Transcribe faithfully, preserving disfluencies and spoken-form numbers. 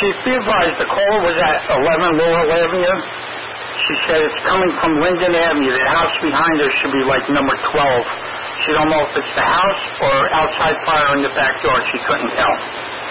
Chief, be advised, the caller was at eleven Laurel Avenue. She said it's coming from Linden Avenue. The house behind her should be like number twelve. She don't know if it's the house or outside fire in the backyard. She couldn't tell.